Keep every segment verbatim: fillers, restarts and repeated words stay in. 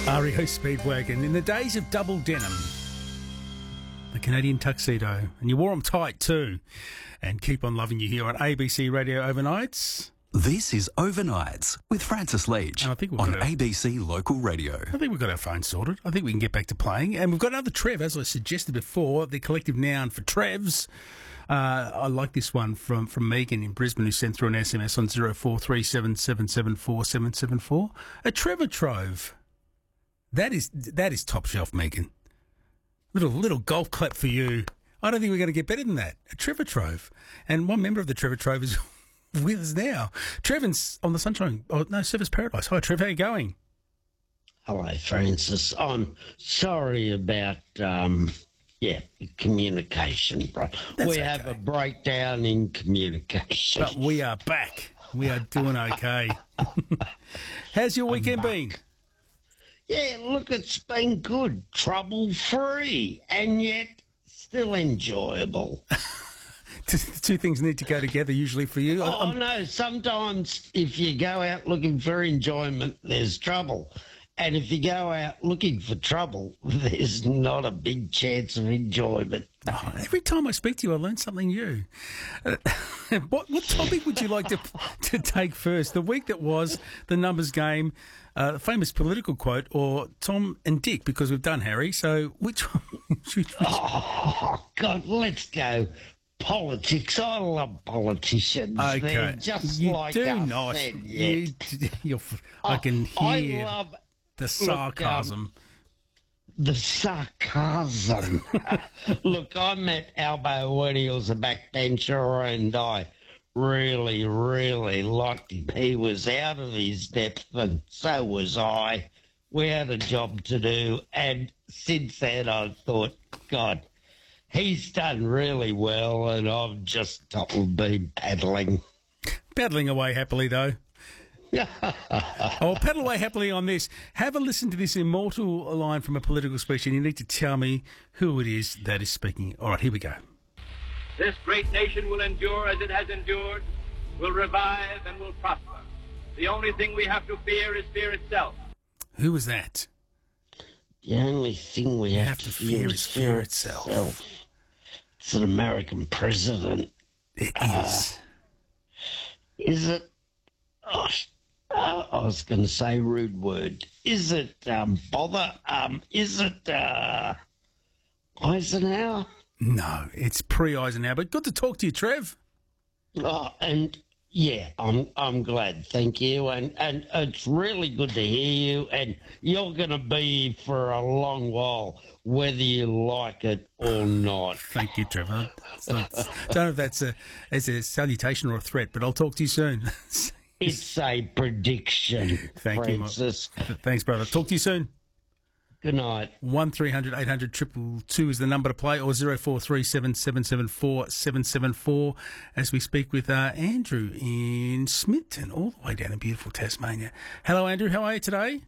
R E O Speedwagon. In the days of double denim, the Canadian tuxedo, and you wore them tight too. And keep on loving you here on A B C Radio Overnights. This is Overnights with Francis Leach And I think we've on got our- A B C Local Radio. I think we've got our phone sorted. I think we can get back to playing. And we've got another Trev, as I suggested before, the collective noun for Trevs. Uh, I like this one from, from Megan in Brisbane, who sent through an S M S on zero four three seven seven seven four seven seven four. A Trevor Trove. That is that is top shelf, Megan. Little little golf clap for you. I don't think we're going to get better than that. A Trevor Trove. And one member of the Trevor Trove is with us now. Trevor's on the Sunshine. Oh, no, Surfers Paradise. Hi, Trevor. How you going? Hello, Francis. I'm sorry about, um, yeah, communication, bro. That's we have okay. a breakdown in communication. But we are back. We are doing okay. How's your weekend been? Yeah, look, it's been good, trouble-free, and yet still enjoyable. The two things need to go together usually for you. I- Oh, I'm- no, sometimes if you go out looking for enjoyment, there's trouble. And if you go out looking for trouble, there's not a big chance of enjoyment. oh, every time I speak to you, I learn something new. Uh, what, what topic would you like to to take first? The week that was, the numbers game, uh, the famous political quote, or Tom and Dick, because we've done Harry. So which one? Which, which, Oh, God, let's go. Politics. I love politicians. okay, They're just you like do us not. then, You, yeah. you're, I can hear I love the sarcasm. the sarcasm. Look, I met Albo when he was a backbencher, and I really, really liked him. He was out of his depth, and so was I. We had a job to do, and since then I thought, God, he's done really well, and I've just been paddling. Paddling away happily, though. I'll paddle away happily on this. Have a listen to this immortal line from a political speech, and you need to tell me who it is that is speaking. All right, here we go. This great nation will endure as it has endured, will revive and will prosper. The only thing we have to fear is fear itself. Who was that? The only thing we You have, have to fear is fear itself. It's an American president. It is. Is it? Oh, sh- uh, I was going to say rude word. Is it um, bother? Um, is it uh, Eisenhower? No, it's pre-Eisenhower. But good to talk to you, Trev. Oh, and yeah, I'm I'm glad. Thank you, and and it's really good to hear you. And you're going to be for a long while, whether you like it or not. Thank you, Trevor. It's not- I don't know if that's a, as a salutation or a threat, but I'll talk to you soon. It's a prediction, Thank you, Francis. Thanks, brother. Talk to you soon. Good night. One three hundred eight hundred triple two is the number to play, or zero four three seven seven seven four seven seven four. As we speak with uh, Andrew in Smithton, all the way down in beautiful Tasmania. Hello, Andrew. How are you today?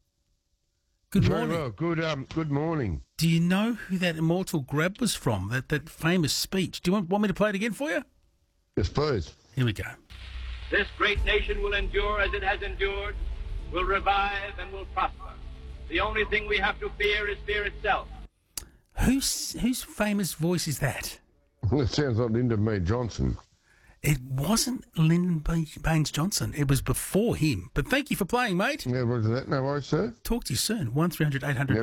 Good Very morning. well. Good um. Good morning. Do you know who that immortal grab was from? That that famous speech. Do you want, want me to play it again for you? Yes, please. Here we go. This great nation will endure as it has endured, will revive and will prosper. The only thing we have to fear is fear itself. Whose whose famous voice is that? It sounds like Lyndon B. Johnson. It wasn't Lyndon B- Baines Johnson. It was before him. But thank you for playing, mate. Yeah, was that? No worries, sir. Talk to you soon. One three hundred eight hundred